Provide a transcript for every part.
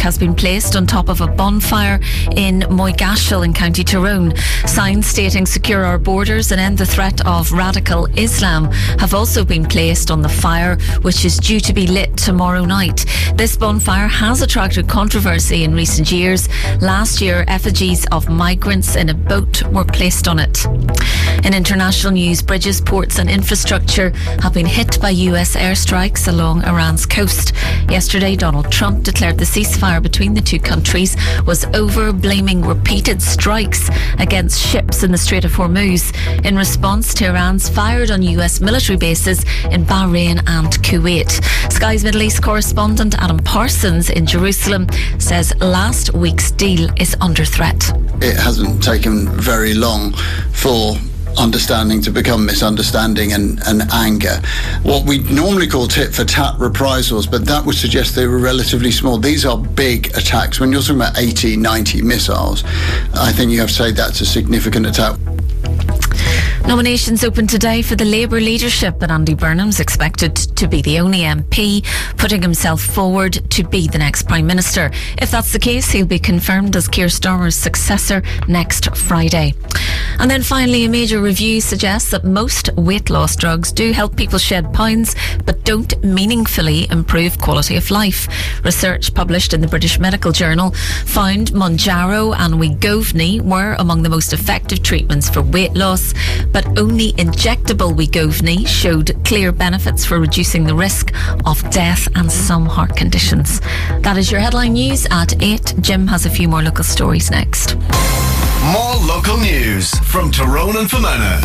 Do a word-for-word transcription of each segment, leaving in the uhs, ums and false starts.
has been placed on top of a bonfire in Moygashel in County Tyrone. Signs stating secure our borders and end the threat of radical Islam have also been placed on the fire, which is due to be lit tomorrow night. This bonfire has attracted controversy in recent years. Last year, effigies of migrants in a boat were placed on it. In international news, bridges, ports and infrastructure have been hit by U S airstrikes along Iran's coast. Yesterday, Donald Trump declared the ceasefire between the two countries was over, blaming repeated strikes against ships in the Strait of Hormuz in response to Iran's fired on U S military bases in Bahrain and Kuwait. Sky's Middle East correspondent Adam Parsons in Jerusalem says last week's deal is under threat. It hasn't taken very long for understanding to become misunderstanding and, and anger. What we normally call tit-for-tat reprisals, but that would suggest they were relatively small. These are big attacks. When you're talking about eighty, ninety missiles, I think you have to say that's a significant attack. Nominations open today for the Labour leadership, but Andy Burnham's expected to be the only M P putting himself forward to be the next Prime Minister. If that's the case, he'll be confirmed as Keir Starmer's successor next Friday. And then finally, a major review suggests that most weight loss drugs do help people shed pounds, but don't meaningfully improve quality of life. Research published in the British Medical Journal found Mounjaro and Wegovy were among the most effective treatments for weight loss, but only injectable Wegovy showed clear benefits for reducing the risk of death and some heart conditions. That is your headline news at eight. Jim has a few more local stories next. More local news from Tyrone and Fermanagh.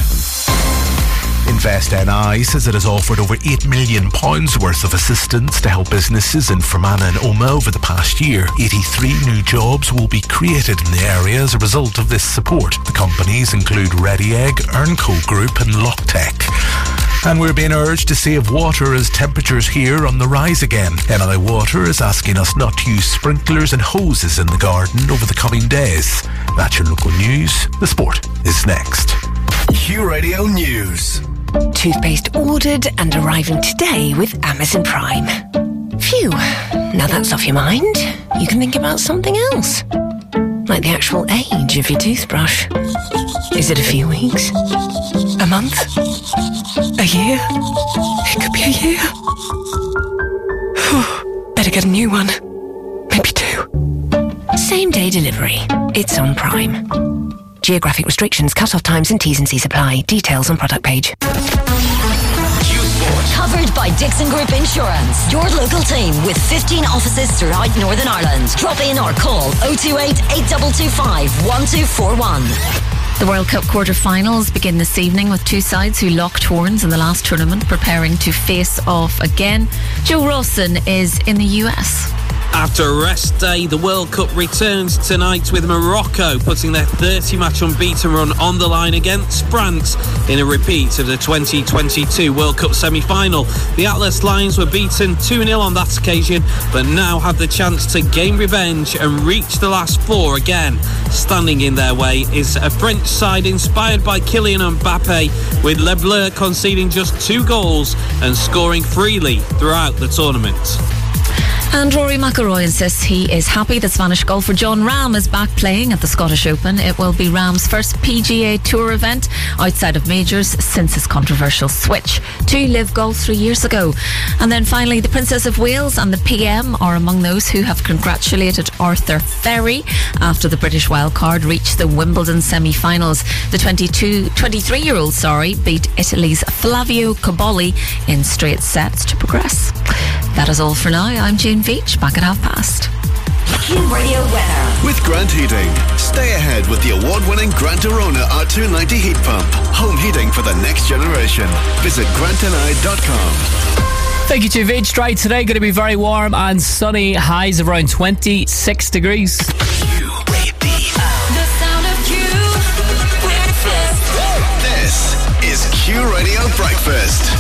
Invest N I says it has offered over eight million pounds worth of assistance to help businesses in Fermanagh and Omagh over the past year. eighty-three new jobs will be created in the area as a result of this support. The companies include Ready Egg, Earnco Group and Locktech. And we're being urged to save water as temperatures here on the rise again. N I Water is asking us not to use sprinklers and hoses in the garden over the coming days. That's your local news. The sport is next. Q Radio News. Toothpaste ordered and arriving today with Amazon Prime. Phew, now that's off your mind. You can think about something else. Like the actual age of your toothbrush. Is it a few weeks? A month? A year? It could be a year. Better get a new one. Maybe two. Same day delivery. It's on Prime. Geographic restrictions, cut-off times and T's and C's apply. Details on product page. Covered by Dixon Group Insurance. Your local team with fifteen offices throughout Northern Ireland. Drop in or call oh two eight, eight two two five, one two four one. The World Cup quarter-finals begin this evening with two sides who locked horns in the last tournament preparing to face off again. Joe Rawson is in the U S. After a rest day, the World Cup returns tonight with Morocco putting their thirty-match unbeaten run on the line against France in a repeat of the twenty twenty-two World Cup semi-final. The Atlas Lions were beaten two nil on that occasion, but now have the chance to gain revenge and reach the last four again. Standing in their way is a French side inspired by Kylian Mbappe, with Le Bleu conceding just two goals and scoring freely throughout the tournament. And Rory McIlroy insists he is happy that Spanish golfer Jon Rahm is back playing at the Scottish Open. It will be Rahm's first P G A Tour event outside of majors since his controversial switch to Live Golf three years ago. And then finally, the Princess of Wales and the P M are among those who have congratulated Arthur Ferry after the British wildcard reached the Wimbledon semi-finals. The twenty-two, twenty-three-year-old sorry, beat Italy's Flavio Cobolli in straight sets to progress. That is all for now. I'm Jane Veach, back at half past. Q Radio weather. With Grant Heating. Stay ahead with the award-winning Grant Arona R two ninety heat pump. Home heating for the next generation. Visit grant n i dot com. Thank you to Veach. Dry today, going to be very warm and sunny. Highs of around twenty-six degrees. Q Radio. The sound of Q Breakfast. This is Q Radio Breakfast.